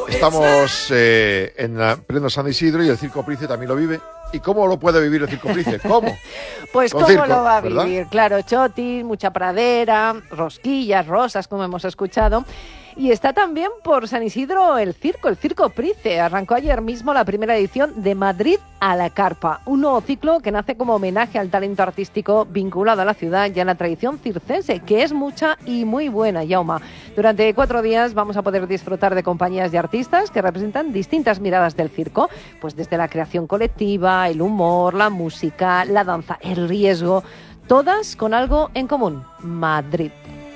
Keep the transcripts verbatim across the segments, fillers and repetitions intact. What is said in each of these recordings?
estamos eh, en la, pleno San Isidro y el Circo Price también lo vive. ¿Y cómo lo puede vivir el Circo Price? ¿Cómo? Pues Con cómo circo, lo va a ¿verdad? vivir. Claro, chotis, mucha pradera, rosquillas, rosas, como hemos escuchado. Y está también por San Isidro el circo, el Circo Price. Arrancó ayer mismo la primera edición de Madrid a la Carpa, un nuevo ciclo que nace como homenaje al talento artístico vinculado a la ciudad y a la tradición circense, que es mucha y muy buena, Jaume. Durante cuatro días vamos a poder disfrutar de compañías de artistas que representan distintas miradas del circo, pues desde la creación colectiva, el humor, la música, la danza, el riesgo, todas con algo en común: Madrid.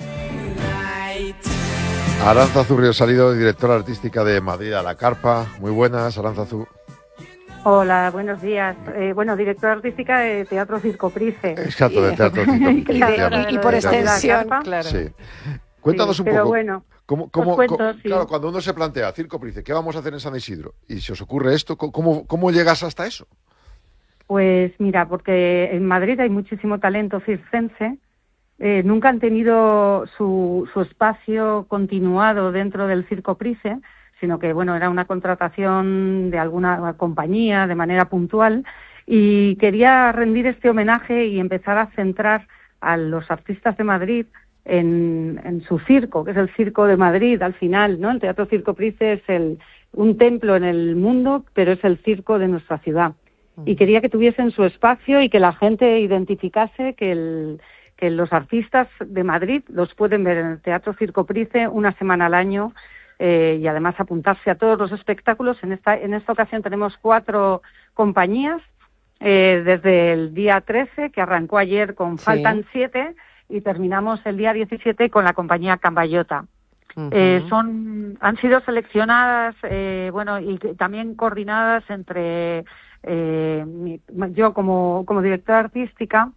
Arantzazu Ríos Salido, directora artística de Madrid a la Carpa. Muy buenas, Arantzazu. Hola, buenos días. Eh, bueno, directora artística de Teatro Circo Price. Exacto, de Teatro Circo Price. Y, de, y, y por extensión, claro. Sí. Cuéntanos sí, un pero poco. bueno, ¿Cómo, cómo, cuento, cómo, sí. Claro, cuando uno se plantea Circo Price, ¿qué vamos a hacer en San Isidro? Y si os ocurre esto, ¿cómo, cómo llegas hasta eso? Pues mira, porque en Madrid hay muchísimo talento circense. Eh, nunca han tenido su, su espacio continuado dentro del Circo Price, sino que, bueno, era una contratación de alguna compañía de manera puntual, y quería rendir este homenaje y empezar a centrar a los artistas de Madrid en, en su circo, que es el Circo de Madrid al final, ¿no? El Teatro Circo Price es el, un templo en el mundo, pero es el circo de nuestra ciudad. Y quería que tuviesen su espacio y que la gente identificase que el que los artistas de Madrid los pueden ver en el Teatro Circo Price una semana al año, eh, y además apuntarse a todos los espectáculos. En esta, en esta ocasión tenemos cuatro compañías, eh, desde el día trece, que arrancó ayer con Sí. Faltan siete, y terminamos el día diecisiete con la compañía Cambayota. Uh-huh. Eh, son, han sido seleccionadas, eh, bueno, y también coordinadas entre eh, mi, yo como, como directora artística,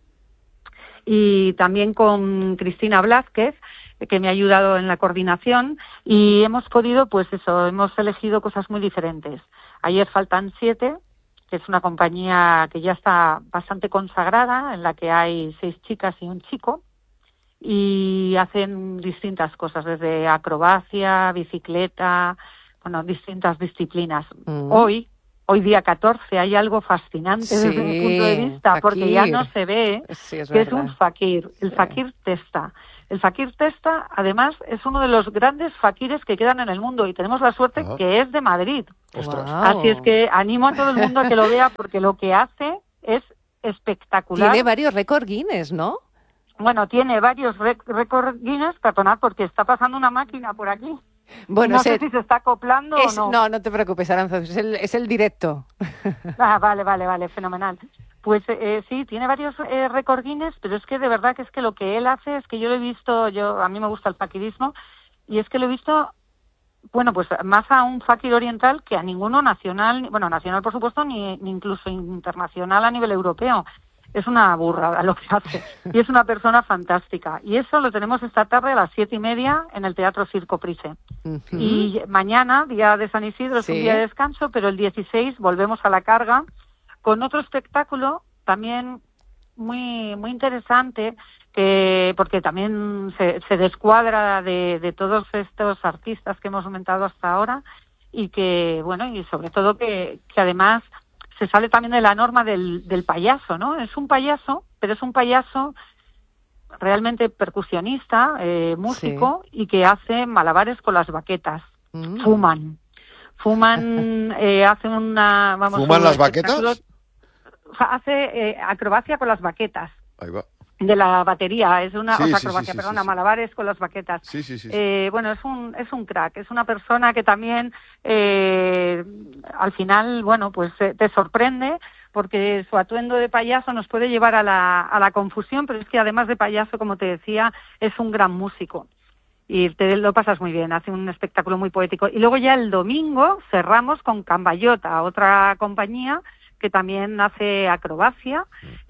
y también con Cristina Blázquez, que me ha ayudado en la coordinación, y hemos podido, pues eso, hemos elegido cosas muy diferentes. Ayer Faltan siete, que es una compañía que ya está bastante consagrada, en la que hay seis chicas y un chico, y hacen distintas cosas, desde acrobacia, bicicleta, bueno, distintas disciplinas. Mm. Hoy, hoy día catorce, hay algo fascinante sí, desde mi punto de vista, fakir. Porque ya no se ve, sí, es que verdad. es un fakir, el sí. fakir testa. El fakir testa, además, es uno de los grandes fakires que quedan en el mundo, y tenemos la suerte uh-huh. que es de Madrid. Wow. Así es que animo a todo el mundo a que lo vea, porque lo que hace es espectacular. Tiene varios récord Guinness, ¿no? Bueno, tiene varios récord Guinness, perdonad, porque está pasando una máquina por aquí. Bueno, no sé si se está acoplando es, o no. No, no te preocupes, Aranza, es el, es el directo. Ah, vale, vale, vale, fenomenal. Pues eh, sí, tiene varios eh, récord Guinness, pero es que de verdad que es que lo que él hace es que yo lo he visto, yo a mí me gusta el fakirismo, y es que lo he visto, bueno, pues más a un fakir oriental que a ninguno nacional, bueno, nacional por supuesto, ni, ni incluso internacional a nivel europeo. Es una burrada lo que hace, y es una persona fantástica. Y eso lo tenemos esta tarde a las siete y media en el Teatro Circo Price. Uh-huh. Y mañana, día de San Isidro, es sí. un día de descanso, pero el dieciséis volvemos a la carga con otro espectáculo también muy muy interesante, que porque también se, se descuadra de, de todos estos artistas que hemos comentado hasta ahora, y que, bueno, y sobre todo que, que además se sale también de la norma del, del payaso, ¿no? Es un payaso, pero es un payaso realmente percusionista, eh, músico, sí. y que hace malabares con las baquetas. Mm. Fuman. Fuman, eh, hace una... Vamos, ¿Fuman las baquetas? O sea, hace eh, acrobacia con las baquetas. Ahí va. De la batería, es una sí, o sea, sí, acrobacia, sí, perdón, sí, sí. malabares con las baquetas. Sí, sí, sí. Eh, bueno, es un es un crack, es una persona que también eh, al final, bueno, pues eh, te sorprende, porque su atuendo de payaso nos puede llevar a la a la confusión, pero es que además de payaso, como te decía, es un gran músico. Y te lo pasas muy bien, hace un espectáculo muy poético. Y luego ya el domingo cerramos con Cambayota, otra compañía que también hace acrobacia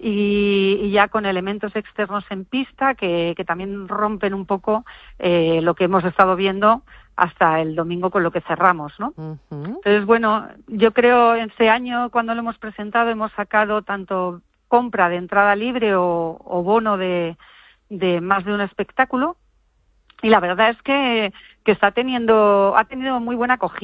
y, y ya con elementos externos en pista que, que también rompen un poco eh, lo que hemos estado viendo hasta el domingo con lo que cerramos, ¿no? Uh-huh. Entonces, bueno, yo creo este año cuando lo hemos presentado hemos sacado tanto compra de entrada libre o, o bono de, de más de un espectáculo, y la verdad es que, que está teniendo, ha tenido muy buena acogida.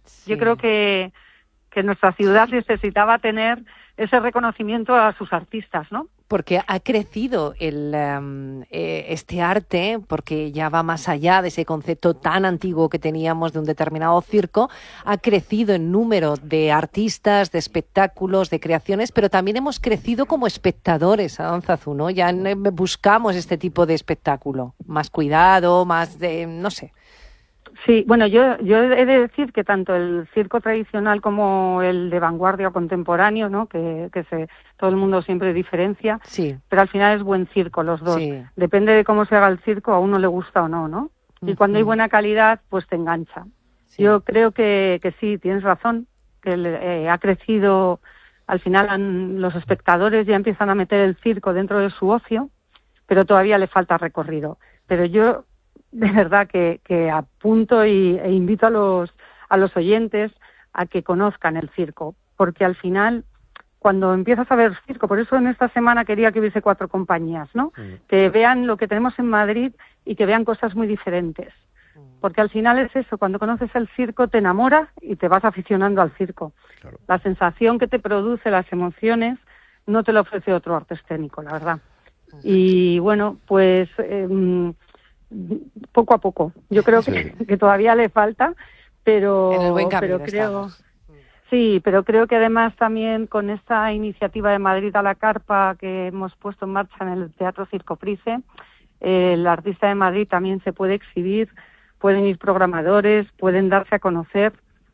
Sí. Yo creo que, que nuestra ciudad necesitaba tener ese reconocimiento a sus artistas, ¿no? Porque ha crecido el, um, eh, este arte, porque ya va más allá de ese concepto tan antiguo que teníamos de un determinado circo, ha crecido en número de artistas, de espectáculos, de creaciones, pero también hemos crecido como espectadores, Arantzazu, ¿no? Ya buscamos este tipo de espectáculo, más cuidado, más de, no sé. Sí, bueno, yo, yo he de decir que tanto el circo tradicional como el de vanguardia o contemporáneo, ¿no? Que, que se, todo el mundo siempre diferencia, sí. pero al final es buen circo los dos. Sí. Depende de cómo se haga el circo, a uno le gusta o no, ¿no? Y uh-huh. cuando hay buena calidad, pues te engancha. Sí. Yo creo que, que sí, tienes razón, que eh, ha crecido, al final han, los espectadores ya empiezan a meter el circo dentro de su ocio, pero todavía le falta recorrido. Pero yo de verdad que, que apunto y, e invito a los, a los oyentes a que conozcan el circo, porque al final, cuando empiezas a ver circo, por eso en esta semana quería que hubiese cuatro compañías, ¿no? Mm. Que vean lo que tenemos en Madrid y que vean cosas muy diferentes. Porque al final es eso, cuando conoces el circo te enamoras y te vas aficionando al circo. Claro. La sensación que te produce, las emociones, no te lo ofrece otro arte escénico, la verdad. Y bueno, pues eh, poco a poco. Yo creo sí. que, que todavía le falta, pero, en el buen camino pero creo... estamos. Sí, pero creo que además también con esta iniciativa de Madrid a la carpa que hemos puesto en marcha en el Teatro Circo Price, eh, el artista de Madrid también se puede exhibir, pueden ir programadores, pueden darse a conocer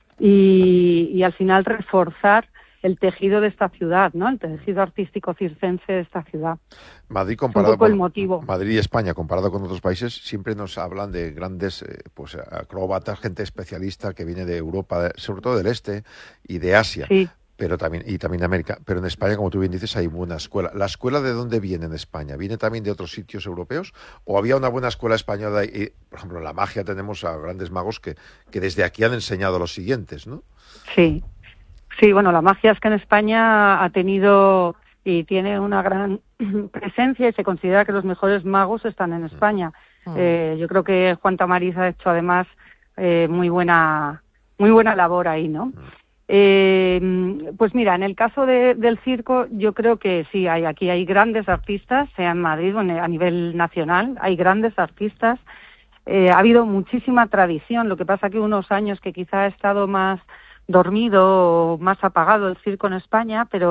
y, y al final reforzar el tejido de esta ciudad, ¿no? El tejido artístico circense de esta ciudad. Madrid comparado un poco con el motivo. Madrid y España comparado con otros países siempre nos hablan de grandes eh, pues acróbatas, gente especialista que viene de Europa, sobre todo del este y de Asia. Sí. Pero también y también de América, pero en España, como tú bien dices, hay buena escuela. ¿La escuela de dónde viene en España? ¿Viene también de otros sitios europeos? ¿O había una buena escuela española? Y, por ejemplo, en la magia tenemos a grandes magos que, que desde aquí han enseñado a los siguientes, ¿no? Sí, sí, bueno, la magia es que en España ha tenido y tiene una gran presencia y se considera que los mejores magos están en España. Mm. Eh, yo creo que Juan Tamariz ha hecho además eh, muy buena, muy buena labor ahí, ¿no? Mm. Eh, pues mira, en el caso de, del circo, yo creo que sí, hay aquí hay grandes artistas, sea en Madrid o a nivel nacional, hay grandes artistas. Eh, ha habido muchísima tradición, lo que pasa que unos años que quizá ha estado más dormido o más apagado el circo en España, pero